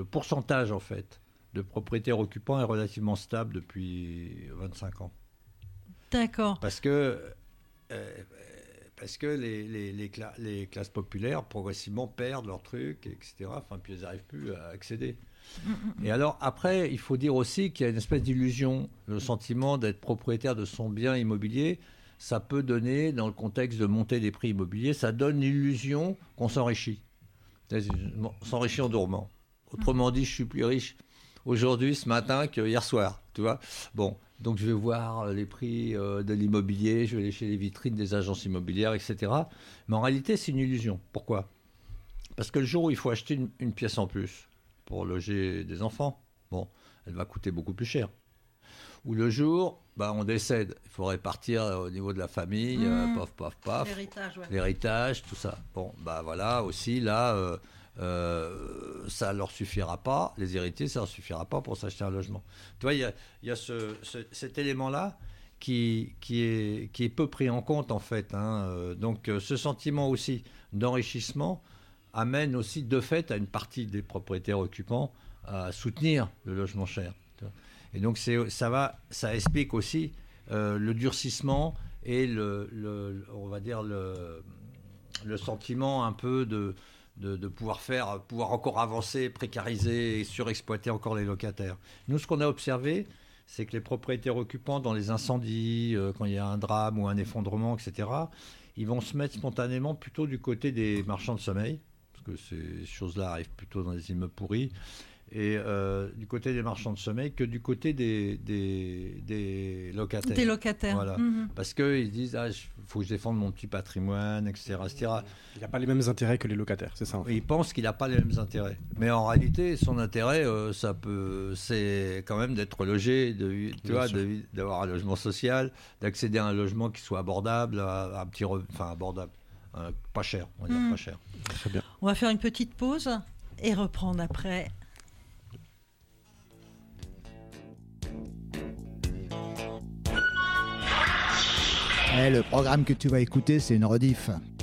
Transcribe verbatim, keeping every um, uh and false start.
le pourcentage en fait de propriétaires occupants est relativement stable depuis vingt-cinq ans. D'accord. Parce que, euh, parce que les, les, les, cla- les classes populaires progressivement perdent leurs trucs, et cetera. Enfin, puis elles n'arrivent plus à accéder. Et alors, après, il faut dire aussi qu'il y a une espèce d'illusion. Le sentiment d'être propriétaire de son bien immobilier, ça peut donner, dans le contexte de montée des prix immobiliers, ça donne l'illusion qu'on s'enrichit. On s'enrichit en dormant. Autrement dit, je suis plus riche aujourd'hui, ce matin, que hier soir. Tu vois ? Bon, donc je vais voir les prix euh, de l'immobilier, je vais aller chez les vitrines des agences immobilières, et cetera. Mais en réalité, c'est une illusion. Pourquoi ? Parce que le jour où il faut acheter une, une pièce en plus pour loger des enfants, bon, elle va coûter beaucoup plus cher. Ou le jour, bah, on décède, il faut répartir au niveau de la famille, mmh. euh, paf, paf, paf, l'héritage, ouais. l'héritage, tout ça. Bon, bah voilà, aussi là, euh, euh, ça leur suffira pas, les héritiers, ça leur suffira pas pour s'acheter un logement. Tu vois, il y a, y a ce, ce, cet élément-là qui, qui, est, qui est peu pris en compte en fait. Hein. Euh, donc, euh, ce sentiment aussi d'enrichissement amène aussi de fait à une partie des propriétaires occupants à soutenir le logement cher. Et donc c'est, ça, va, ça explique aussi euh, le durcissement et le, le, on va dire le, le sentiment un peu de, de, de pouvoir faire, pouvoir encore avancer, précariser et surexploiter encore les locataires. Nous, ce qu'on a observé, c'est que les propriétaires occupants, dans les incendies, euh, quand il y a un drame ou un effondrement, et cetera, ils vont se mettre spontanément plutôt du côté des marchands de sommeil, que ces choses-là arrivent plutôt dans les immeubles pourris, et euh, du côté des marchands de sommeil que du côté des, des, des locataires. Des locataires. Voilà. Mmh. Parce qu'ils disent, ah, il faut que je défende mon petit patrimoine, et cetera, et cetera. Il n'a pas les mêmes intérêts que les locataires, c'est ça en fait. Il pense qu'il n'a pas les mêmes intérêts. Mais en réalité, son intérêt, euh, ça peut, c'est quand même d'être logé, de, tu vois, de, d'avoir un logement social, d'accéder à un logement qui soit abordable, à, à un petit, enfin abordable. Euh, pas cher, on va dire mmh. pas cher. Très bien. On va faire une petite pause et reprendre après. Eh, le programme que tu vas écouter, c'est une rediff.